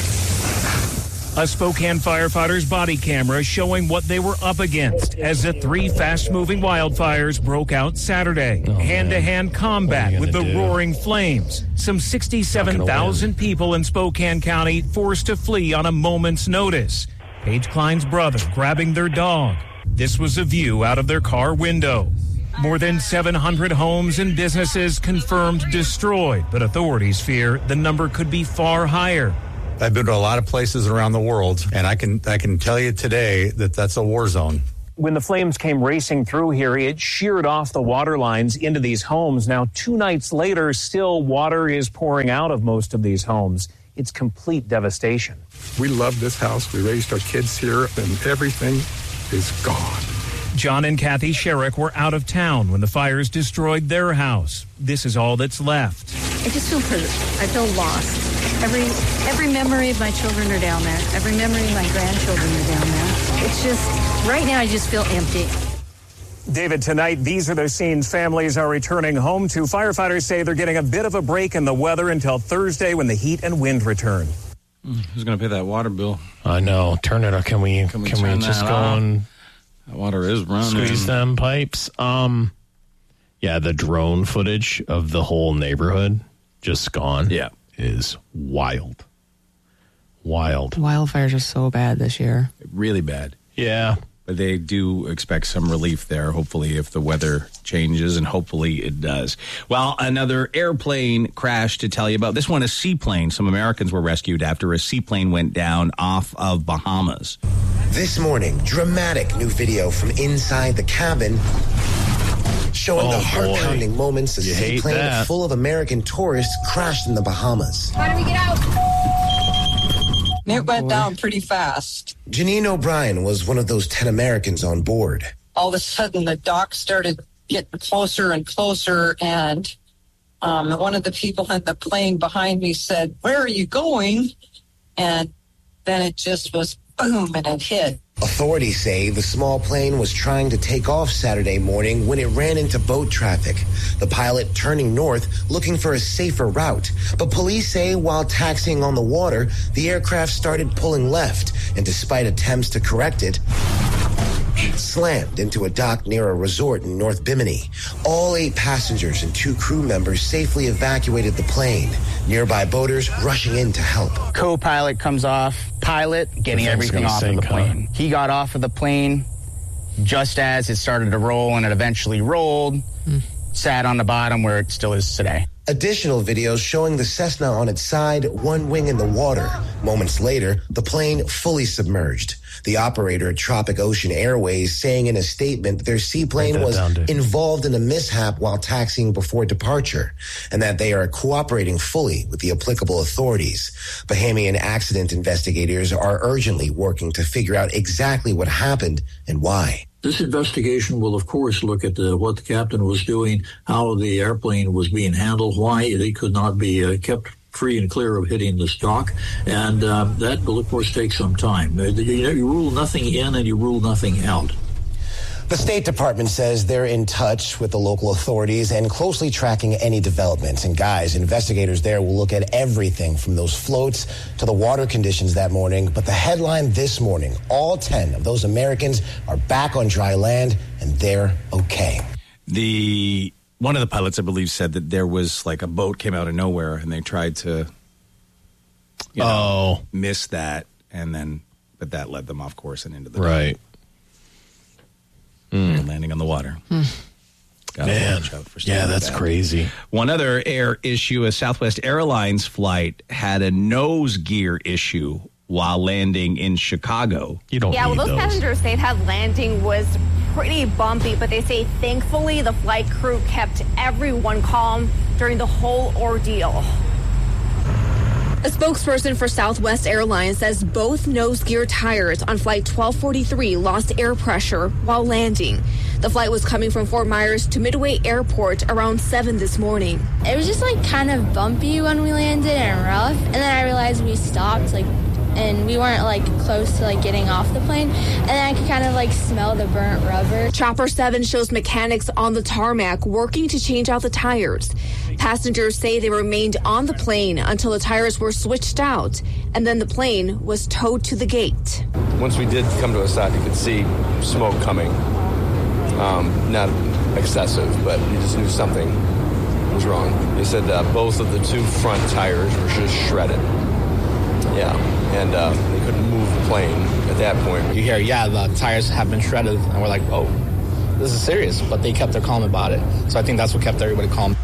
A Spokane firefighter's body camera showing what they were up against as the 3 fast-moving wildfires broke out Saturday. Hand-to-hand combat with the roaring flames. Some 67,000 people in Spokane County forced to flee on a moment's notice. Paige Klein's brother grabbing their dog. This was a view out of their car window. More than 700 homes and businesses confirmed destroyed, but authorities fear the number could be far higher. I've been to a lot of places around the world, and I can tell you today that that's a war zone. When the flames came racing through here, it sheared off the water lines into these homes. Now, 2 nights later, still water is pouring out of most of these homes. It's complete devastation. We love this house. We raised our kids here, and everything is gone. John and Kathy Sherrick were out of town when the fires destroyed their house. This is all that's left. I just feel hurt. I feel lost. Every memory of my children are down there. Every memory of my grandchildren are down there. It's just, right now I just feel empty. David, tonight, these are the scenes families are returning home to. Firefighters say they're getting a bit of a break in the weather until Thursday when the heat and wind return. Who's going to pay that water bill? I know. Turn it up. Can we just go and that water is running. Squeeze them pipes? Yeah, the drone footage of the whole neighborhood just gone. Yeah. Is wild. Wild. Wildfires are so bad this year. Really bad. Yeah. But they do expect some relief there, hopefully, if the weather changes, and hopefully it does. Well, another airplane crash to tell you about. This one, a seaplane. Some Americans were rescued after a seaplane went down off of Bahamas. This morning, dramatic new video from inside the cabin showing the heart-pounding moments a seaplane full of American tourists crashed in the Bahamas. How do we get out? It went down pretty fast. Janine O'Brien was one of those 10 Americans on board. All of a sudden, the dock started getting closer and closer, and one of the people in the plane behind me said, "Where are you going?" And then it just was boom, and it hit. Authorities say the small plane was trying to take off Saturday morning when it ran into boat traffic. The pilot turning north, looking for a safer route. But police say while taxiing on the water, the aircraft started pulling left, and despite attempts to correct it, slammed into a dock near a resort in North Bimini. All 8 passengers and 2 crew members safely evacuated the plane. Nearby boaters rushing in to help. Co-pilot comes off, pilot getting everything off of the plane. He got off of the plane just as it started to roll, and it eventually rolled, sat on the bottom where it still is today. Additional videos showing the Cessna on its side, one wing in the water. Moments later, the plane fully submerged. The operator at Tropic Ocean Airways saying in a statement that their seaplane was involved in a mishap while taxiing before departure, and that they are cooperating fully with the applicable authorities. Bahamian accident investigators are urgently working to figure out exactly what happened and why. This investigation will, of course, look at what the captain was doing, how the airplane was being handled, why it could not be kept free and clear of hitting this dock, and that will, of course, take some time. You rule nothing in and you rule nothing out. The State Department says they're in touch with the local authorities and closely tracking any developments. And guys, investigators there will look at everything from those floats to the water conditions that morning. But the headline this morning, all 10 of those Americans are back on dry land and they're okay. One of the pilots, I believe, said that there was like a boat came out of nowhere and they tried to miss that, but that led them off course and into the right. Landing on the water. Man, yeah, that's crazy. One other air issue, a Southwest Airlines flight had a nose gear issue while landing in Chicago. Those passengers say that landing was pretty bumpy, but they say thankfully the flight crew kept everyone calm during the whole ordeal. A spokesperson for Southwest Airlines says both nose gear tires on Flight 1243 lost air pressure while landing. The flight was coming from Fort Myers to Midway Airport around 7 this morning. It was just kind of bumpy when we landed and rough, and then I realized we stopped and we weren't close to getting off the plane, and then I could kind of smell the burnt rubber. Chopper 7 shows mechanics on the tarmac working to change out the tires. Passengers say they remained on the plane until the tires were switched out, and then the plane was towed to the gate. Once we did come to a stop, you could see smoke coming. Not excessive, but you just knew something was wrong. They said that both of the 2 front tires were just shredded. Yeah, and they couldn't move the plane at that point. You hear, the tires have been shredded, and we're like, oh, this is serious. But they kept their calm about it. So I think that's what kept everybody calm.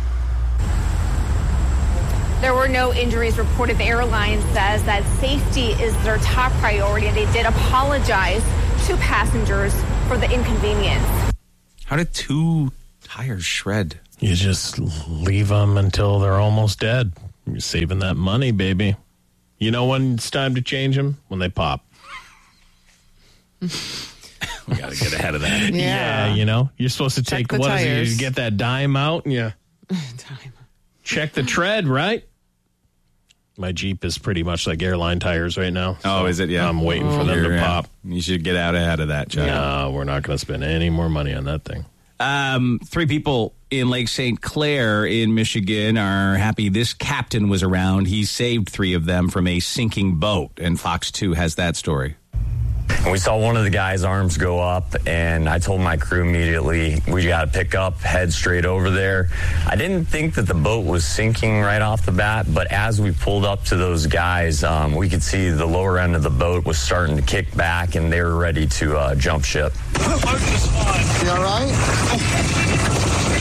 There were no injuries reported. The airline says that safety is their top priority, and they did apologize to passengers for the inconvenience. How did 2 tires shred? You just leave them until they're almost dead. You're saving that money, baby. You know when it's time to change them? When they pop. We got to get ahead of that. Yeah, you know, you're supposed to Check take, the what is it? tires. You get that dime out and you check the tread, right? My Jeep is pretty much like airline tires right now. Oh, is it? Yeah. I'm waiting for them to pop. You should get out ahead of that, Chuck. No, we're not going to spend any more money on that thing. 3 people in Lake St. Clair in Michigan are happy this captain was around. He saved 3 of them from a sinking boat, and Fox 2 has that story. And we saw one of the guy's arms go up, and I told my crew immediately, we got to pick up, head straight over there. I didn't think that the boat was sinking right off the bat, but as we pulled up to those guys, we could see the lower end of the boat was starting to kick back, and they were ready to jump ship. You all right?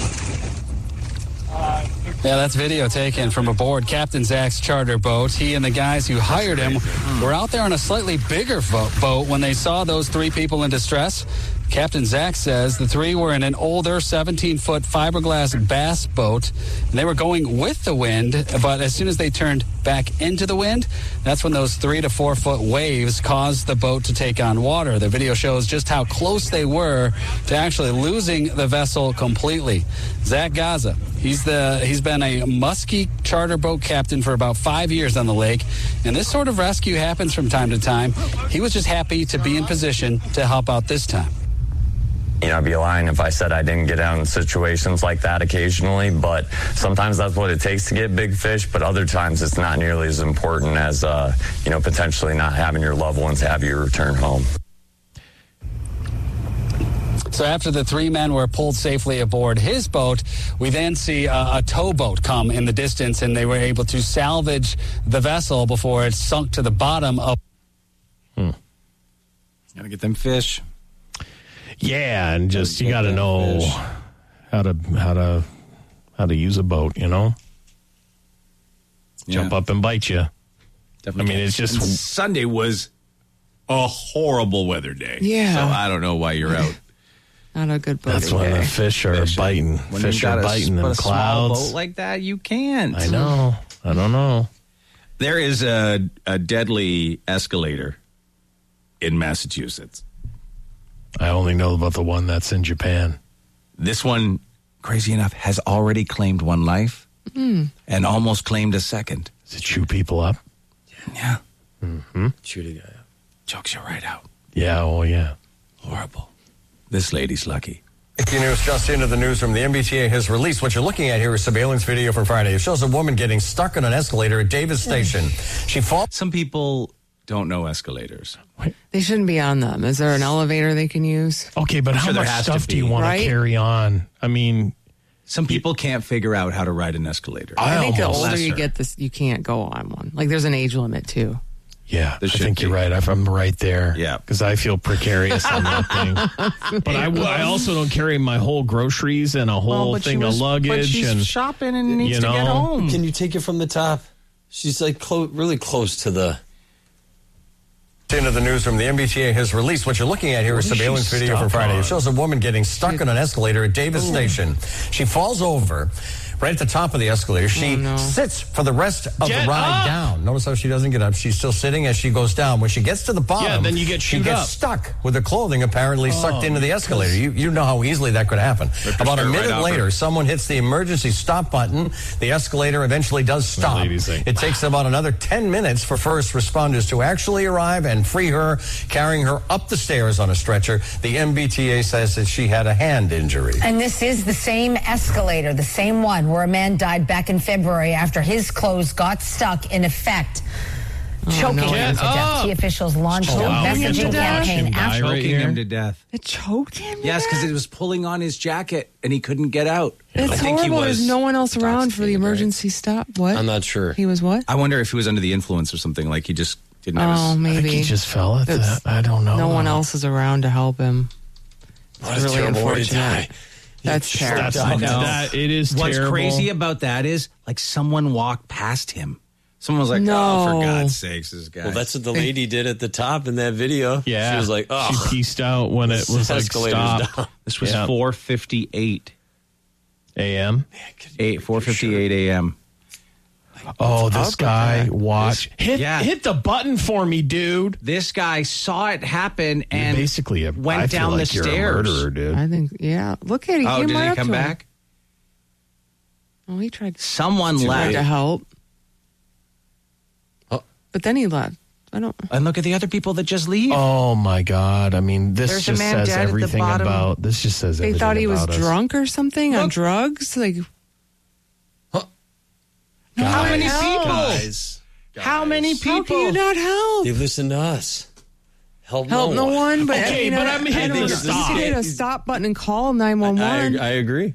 Yeah, that's video taken from aboard Captain Zach's charter boat. He and the guys who hired him were out there on a slightly bigger boat when they saw those 3 people in distress. Captain Zach says the 3 were in an older 17-foot fiberglass bass boat, and they were going with the wind, but as soon as they turned back into the wind, that's when those 3 to 4 foot waves caused the boat to take on water. The video shows just how close they were to actually losing the vessel completely. Zach Gaza, he's been a muskie charter boat captain for about 5 years on the lake, and this sort of rescue happens from time to time. He was just happy to be in position to help out this time. You know, I'd be lying if I said I didn't get out in situations like that occasionally, but sometimes that's what it takes to get big fish, but other times it's not nearly as important as, potentially not having your loved ones have you return home. So after the 3 men were pulled safely aboard his boat, we then see a towboat come in the distance, and they were able to salvage the vessel before it sunk to the bottom of... Gotta get them fish. Yeah, and just you got to know how to use a boat, you know. Jump up and bite you. Definitely. I mean, it's just and Sunday was a horrible weather day. Yeah. So I don't know why you're out. Not a good boat. That's when the fish are biting. When fish are biting them clouds. Small boat like that, you can't. I know. I don't know. There is a deadly escalator in Massachusetts. I only know about the one that's in Japan. This one, crazy enough, has already claimed 1 life and almost claimed a second. Does it chew people up? Yeah. Mm-hmm. Chew the guy up. Chokes you right out. Yeah, oh yeah. Horrible. This lady's lucky. News just into the newsroom. The MBTA has released what you're looking at here is surveillance video from Friday. It shows a woman getting stuck on an escalator at Davis Station. She falls. Some people don't know escalators. They shouldn't be on them. Is there an elevator they can use? Okay, but how much stuff do you want to carry on? I mean, some people can't figure out how to ride an escalator. I think the older you get, this you can't go on one. Like there's an age limit too. Yeah, I think you're right. I'm right there. Yeah, because I feel precarious on that thing. But I also don't carry my whole groceries and a whole thing of luggage. But she's and shopping and needs to get home. Can you take it from the top? She's like really close to the. Into the newsroom, the MBTA has released what you're looking at here is surveillance video from Friday. It shows a woman getting stuck on an escalator at Davis Station. She falls over right at the top of the escalator. She sits for the rest of the ride down. Notice how she doesn't get up. She's still sitting as she goes down. When she gets to the bottom, then you get she gets stuck with her clothing apparently sucked into the escalator. You know how easily that could happen. About a minute later, someone hits the emergency stop button. The escalator eventually does stop. It takes about another 10 minutes for first responders to actually arrive and free her, carrying her up the stairs on a stretcher. The MBTA says that she had a hand injury. And this is the same escalator, the same one where a man died back in February after his clothes got stuck, in effect, choking him to death. Key officials launched a messaging campaign after choking him to death. It choked him? Yes, because it was pulling on his jacket and he couldn't get out. It's horrible. There's no one else around for the emergency stop. What? I'm not sure. He was what? I wonder if he was under the influence or something. Like he just didn't have his... maybe. I think he just fell at that. I don't know. No one else is around to help him. It's really unfortunate. That's terrible. I know. It is What's terrible. crazy about that is, like, someone walked past him. Someone was like, oh, for God's sakes, this guy. Well, that's what the lady did at the top in that video. Yeah. She was like, oh. She pieced out when it was like, stop. This was 4:58 a.m. 4:58 a.m. Oh, this guy hit the button for me, dude. This guy saw it happen and basically went down the stairs. You're a murderer, dude. I think, yeah. Look at it. Oh, did he come back? Oh, he tried. Someone left to help, but then he left. And look at the other people that just leave. Oh my God! I mean, this There's a just man says dead at the everything bottom. about. This just says They everything thought he was about us. drunk or something on drugs. Like, how many people? Guys. How many people? How can you not help? They listen to us. Help no one. But Okay, you know, but I'm hitting I don't the know. stop. You could hit a stop button and call 911. I agree.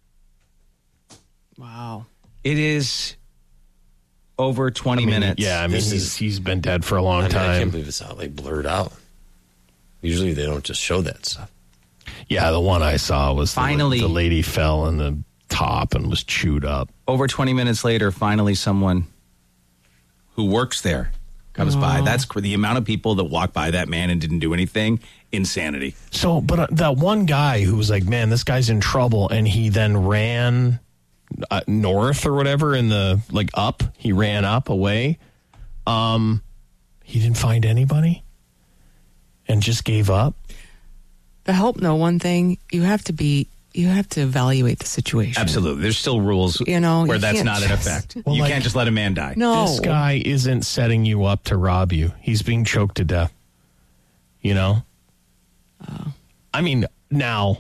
Wow. It is over 20 minutes. Yeah, I mean, he's been dead for a long time. I can't believe it's not like blurred out. Usually they don't just show that stuff. Yeah, the one I saw was Finally. the lady fell in the top and was chewed up. Over 20 minutes later, finally someone who works there comes by. That's the amount of people that walked by that man and didn't do anything. Insanity. So, but that one guy who was like, man, this guy's in trouble, and he then ran north or whatever in the, like, up. He ran up away. He didn't find anybody and just gave up. The help no one thing, you have to evaluate the situation. Absolutely. There's still rules where that's not in effect. Well, you like, can't just let a man die. No. This guy isn't setting you up to rob you. He's being choked to death. You know? I mean, now,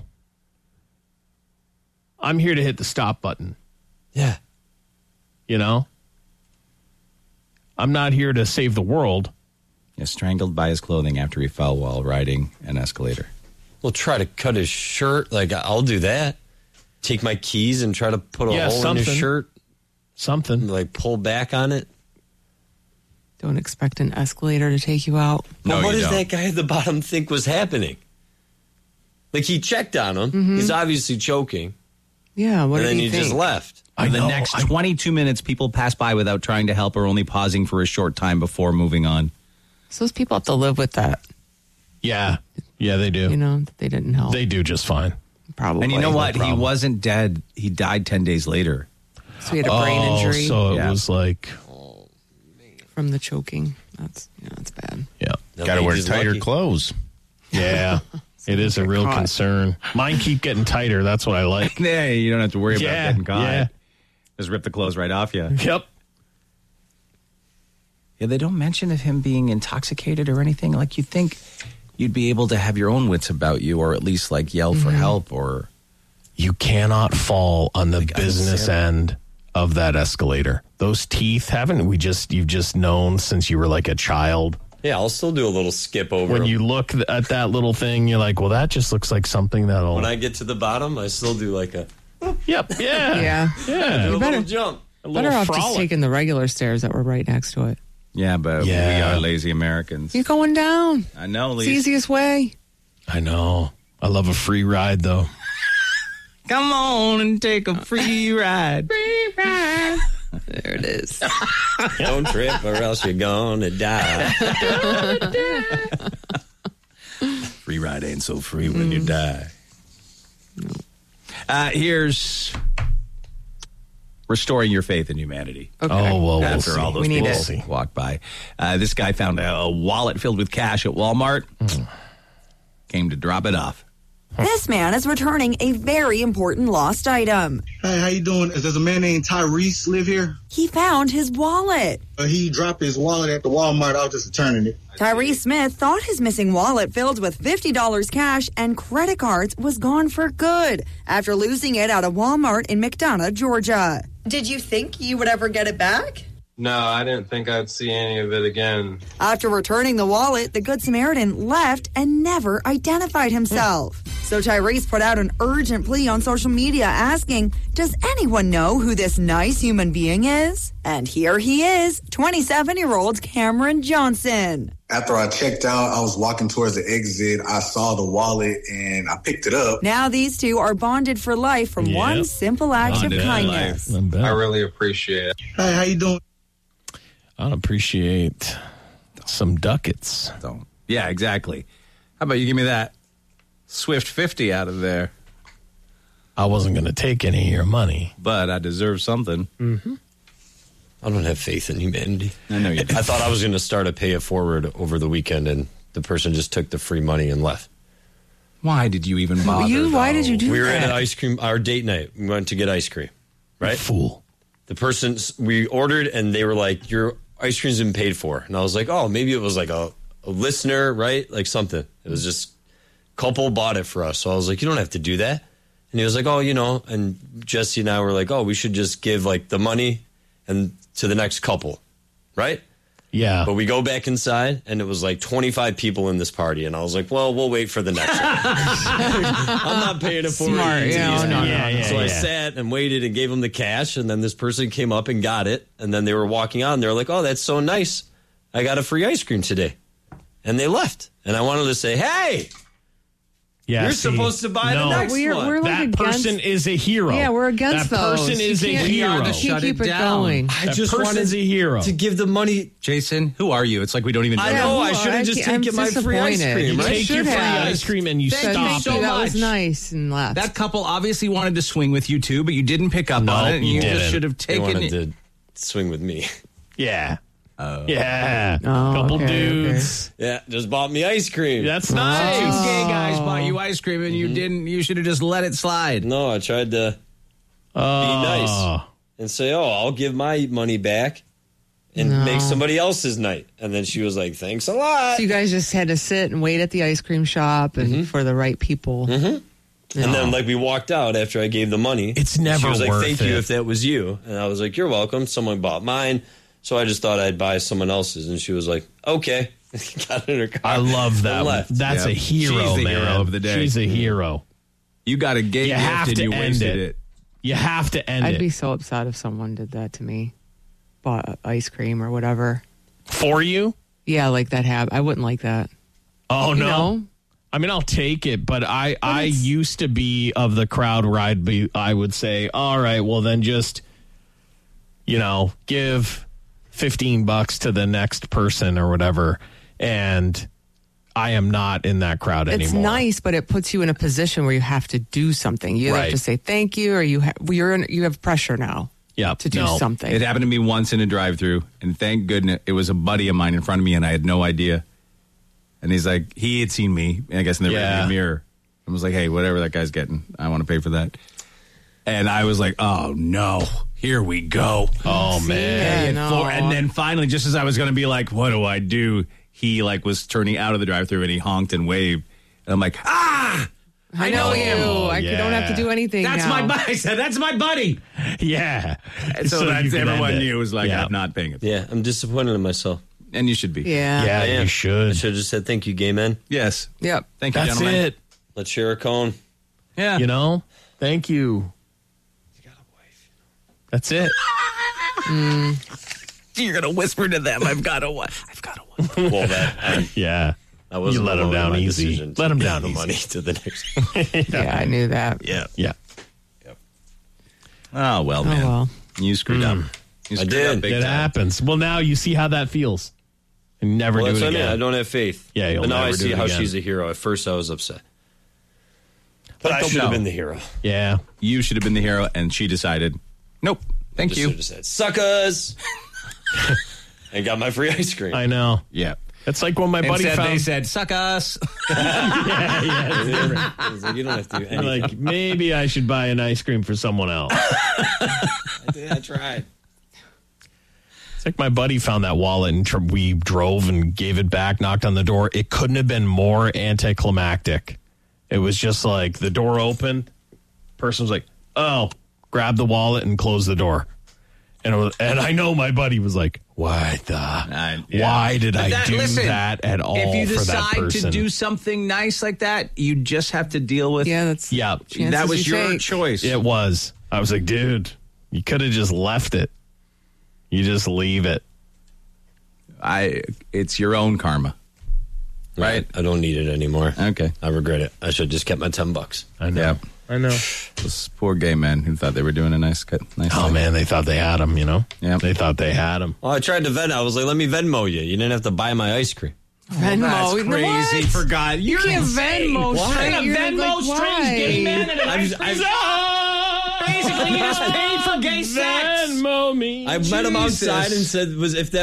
I'm here to hit the stop button. Yeah. You know? I'm not here to save the world. Yeah, strangled by his clothing after he fell while riding an escalator. Well, try to cut his shirt. Like, I'll do that. Take my keys and try to put a hole in his shirt. Something. Like, pull back on it. Don't expect an escalator to take you out. No, what does that guy at the bottom think was happening? Like, he checked on him. Mm-hmm. He's obviously choking. Yeah, what and did then he think? just left. For the next 22 minutes, people pass by without trying to help or only pausing for a short time before moving on. So those people have to live with that. Yeah. Yeah, they do. You know, that they didn't help. They do just fine. Probably. And you know what? No He wasn't dead. He died 10 days later. So he had a brain injury. So it was like... From the choking. That's bad. Yeah. Got to wear tighter clothes. Yeah. It is a real concern. Mine keep getting tighter. That's what I like. Yeah, you don't have to worry about getting caught. Yeah. Just rip the clothes right off you. Yep. Yeah, they don't mention of him being intoxicated or anything. Like, you'd think you'd be able to have your own wits about you, or at least like yell for help. Or you cannot fall on the business end of that escalator. Those teeth, you've just known since you were like a child. Yeah, I'll still do a little skip over When him. you look at that little thing, you're like, well, that just looks like something that'll... When I get to the bottom, I still do like a... Yep, yeah. Yeah. Do You a better little jump. Better off just taking the regular stairs that were right next to it. yeah, but we are lazy Americans. You're going down. I know, It's Lisa. the easiest way. I know. I love a free ride, though. Come on and take a free ride. Free ride. There it is. Don't trip or else you're gonna die. Free ride ain't so free when you die. Here's restoring your faith in humanity. Okay. Oh, well, After all those We need people it. walk by. This guy found a wallet filled with cash at Walmart. Came to drop it off. This man is returning a very important lost item. Hey, how you doing? Does a man named Tyrese live here? He found his wallet. He dropped his wallet at the Walmart. I was just returning it. Tyrese Smith thought his missing wallet filled with $50 cash and credit cards was gone for good after losing it at a Walmart in McDonough, Georgia. Did you think you would ever get it back? No, I didn't think I'd see any of it again. After returning the wallet, the Good Samaritan left and never identified himself. So Tyrese put out an urgent plea on social media asking, does anyone know who this nice human being is? And here he is, 27-year-old Cameron Johnson. After I checked out, I was walking towards the exit. I saw the wallet and I picked it up. Now these two are bonded for life from one simple act of kindness. I really appreciate it. Hey, how you doing? I'd appreciate some ducats. Yeah, exactly. How about you give me that Swift 50 out of there? I wasn't going to take any of your money. But I deserve something. Mm-hmm. I don't have faith in humanity. I know you do. I thought I was going to start a pay it forward over the weekend, and the person just took the free money and left. Why did you even bother? Why did you do that? We were at an ice cream, our date night. We went to get ice cream, right? Fool. The person, we ordered, and they were like, your ice cream's been paid for. And I was like, oh, maybe it was like a listener, right? Like something. It was just couple bought it for us. So I was like, you don't have to do that. And he was like, oh, and Jesse and I were like, oh, we should just give like the money and to the next couple, right? Yeah. But we go back inside, and it was like 25 people in this party. And I was like, well, we'll wait for the next one. I'm not paying it for Smart. it. So I sat and waited and gave them the cash, and then this person came up and got it. And then they were walking on. They were like, oh, that's so nice. I got a free ice cream today. And they left. And I wanted to say, hey, you're supposed to buy the next one. We're like that person is a hero. Yeah, we're against that those. person is a hero. You can't keep it going. I just wanted a hero to give the money. Jason, who are you? It's like we don't even know. I know. I should have just taken my free ice cream. You take your free ice cream and you stop. That was nice and left. That couple obviously wanted to swing with you too, but you didn't pick up on it. And you just should have taken it. They it. wanted to swing with me. Yeah. Couple dudes. Okay. Yeah, just bought me ice cream. That's nice. Two gay guys bought you ice cream and you didn't. You should have just let it slide. No, I tried to be nice and say, oh, I'll give my money back and make somebody else's night. And then she was like, thanks a lot. So you guys just had to sit and wait at the ice cream shop and for the right people. Mm-hmm. And then, like, we walked out after I gave the money. It's never She was like, worth thank it. you if that was you. And I was like, you're welcome. Someone bought mine. So I just thought I'd buy someone else's. And she was like, okay. Got in her car. I love that. Left. That's a hero, She's the man. hero of the day. She's a hero. You got a gay gift and you wasted it. You have to end it. I'd be so upset if someone did that to me. Bought ice cream or whatever. For you? Yeah, like that I wouldn't like that. Oh, You no. know? I mean, I'll take it, but I used to be of the crowd where I would say, all right, well, then just, give $15 to the next person or whatever. And I am not in that crowd anymore. It's nice, but it puts you in a position where you have to do something. You have to say thank you, or you have pressure now. To do something. It happened to me once in a drive-thru, and thank goodness it was a buddy of mine in front of me, and I had no idea. And he's like, he had seen me, I guess, in the rearview mirror, and was like, hey, whatever that guy's getting, I want to pay for that. And I was like, oh, no, here we go. Oh, man. And then finally, just as I was going to be like, what do I do? He was turning out of the drive-thru, and he honked and waved. And I'm like, I know you. I don't have to do anything. That's my buddy. I said, that's my buddy. Yeah. And so that's everyone knew. It was like, I'm not paying it. Yeah, I'm disappointed in myself. And you should be. Yeah. I am. You should. I should have just said thank you, gay men. Yes. Yep. Thank you, That's gentlemen. it. Let's share a cone. Yeah. Thank you. You got a wife. That's it. You're going to whisper to them, I've got a wife. I've got a wife. Well, Yeah. I wasn't You let him alone in down my easy. decision to Let him give down the easy. money to the next. Yeah, I knew that. Yeah. Oh, well, man. Oh, well. You screwed up. You I screwed did. up big It time. happens. Well, now you see how that feels. And never Well, do that's it what I mean. again. I don't have faith. Yeah, you'll but now never I do see it how again. she's a hero. At first, I was upset. But I Don't should have know. been the hero. Yeah. You should have been the hero, and she decided, nope, thank Just you. should have said, suckers! And got my free ice cream. I know. Yeah. It's like when my buddy Instead, found. they said, suck us. I was like, you don't have to do anything. Like, maybe I should buy an ice cream for someone else. I tried. It's like my buddy found that wallet and we drove and gave it back, knocked on the door. It couldn't have been more anticlimactic. It was just like the door opened. Person was like, oh, grab the wallet and close the door. And I know my buddy was like, why did I do that at all? If you for that decide person? to do something nice like that, you just have to deal with. That was your choice. It was. I was like, dude, you could have just left it. You just leave it. It's your own karma. Right? I don't need it anymore. Okay. I regret it. I should have just kept my $10. I know. Yeah. I know. Those poor gay men who thought they were doing a nice thing. Man, they thought they had him, Yeah. They thought they had him. Well, I tried to Venmo. I was like, let me Venmo you. You didn't have to buy my ice cream. Venmo. That's crazy. What? For God. You can't Venmo straight. You're Venmo strange gay men and an ice cream. Basically, you just paid for gay sex. Venmo me. I met him outside and said, if that